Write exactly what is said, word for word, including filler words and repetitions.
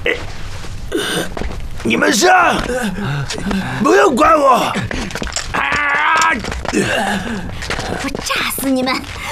你们上，不用管我！ 我炸死你们！